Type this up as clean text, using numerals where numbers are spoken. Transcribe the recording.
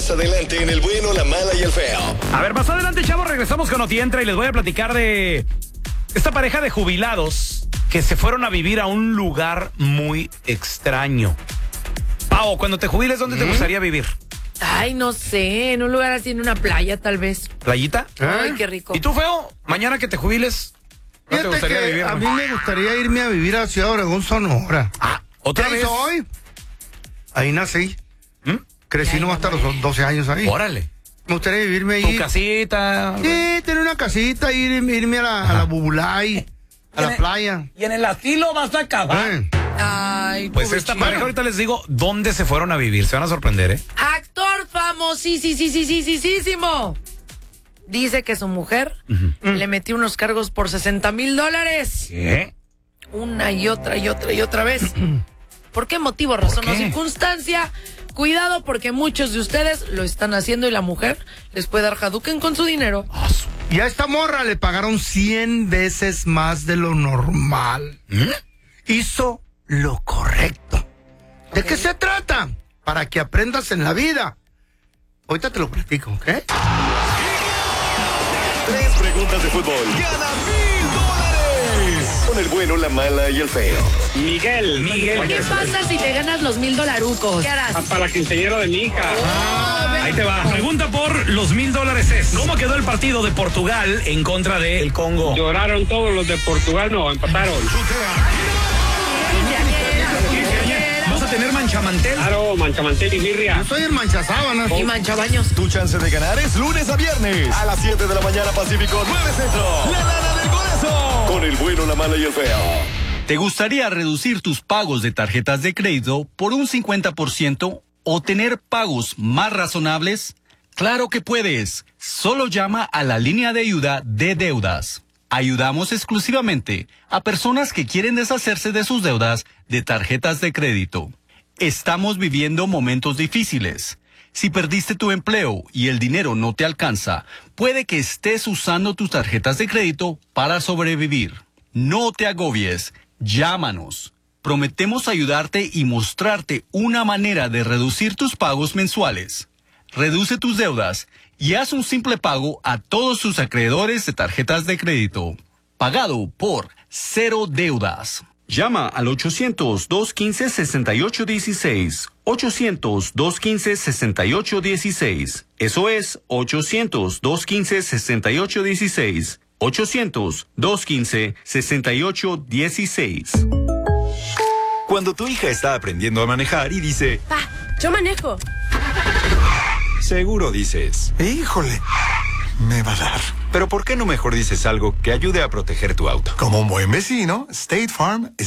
más adelante en El Bueno, la Mala y el Feo. A ver, más adelante, chavos, regresamos con Notientra y les voy a platicar de esta pareja de jubilados que se fueron a vivir a un lugar muy extraño. Pao, cuando te jubiles, ¿dónde te gustaría vivir? Ay, no sé, en un lugar así, en una playa tal vez. ¿Playita? Ay, qué rico. ¿Y tú, Feo? Mañana que te jubiles, ¿no te Fíjate gustaría que vivir? a mí me gustaría irme a vivir a Ciudad Obregón, Sonora. ¿Otra ¿Qué vez? hizo hoy? Ahí nací. ¿Mm? Crecí Ay, nomás hasta no, los 12 años ahí. Órale. Me gustaría vivirme ahí. Tu casita. Sí, tener una casita, irme a la Bubulay, a la playa. Y en el asilo vas a acabar. Ay, Pues esta pareja, ahorita les digo dónde se fueron a vivir. Se van a sorprender, ¿eh? Actor famosísimo. Dice que su mujer le metió unos cargos por $60,000. ¿Qué? Una y otra vez. ¿Por qué motivo, razón o qué? circunstancia? Cuidado, porque muchos de ustedes lo están haciendo y la mujer les puede dar Hadouken con su dinero. Y a esta morra le pagaron 100 veces más de lo normal. Hizo lo correcto. ¿De qué se trata? Para que aprendas en la vida. Ahorita te lo platico, ¿ok? 3 preguntas de fútbol. ¡Gana $1,000! Con El Bueno, la Mala y el Feo. Miguel. ¿Qué pasa si te ganas los $1,000? ¿Qué harás? Para la quinceañera de mi hija. Ahí te va. Pregunta por los $1,000 es: ¿cómo quedó el partido de Portugal en contra del Congo? Lloraron todos los de Portugal, no, empataron. ¿Vas a tener manchamantel? Claro, manchamantel y birria. Yo soy el manchasábanas. Y manchabaños. Tu chance de ganar es lunes a viernes a las 7 de la mañana Pacífico, 9 Centro. La Lana del Corazón. Con El Bueno, la Mala y el Feo. ¿Te gustaría reducir tus pagos de tarjetas de crédito por un 50% o tener pagos más razonables? ¡Claro que puedes! Solo llama a la línea de ayuda de deudas. Ayudamos exclusivamente a personas que quieren deshacerse de sus deudas de tarjetas de crédito. Estamos viviendo momentos difíciles. Si perdiste tu empleo y el dinero no te alcanza, puede que estés usando tus tarjetas de crédito para sobrevivir. No te agobies. Llámanos. Prometemos ayudarte y mostrarte una manera de reducir tus pagos mensuales. Reduce tus deudas y haz un simple pago a todos tus acreedores de tarjetas de crédito. Pagado por Cero Deudas. Llama al 800-215-6816. 800-215-6816. Eso es 800-215-6816. 800-215-6816. Cuando tu hija está aprendiendo a manejar y dice, Pa, yo manejo. seguro dices, Híjole, me va a dar. pero ¿por qué no mejor dices algo que ayude a proteger tu auto? Como un buen vecino, State Farm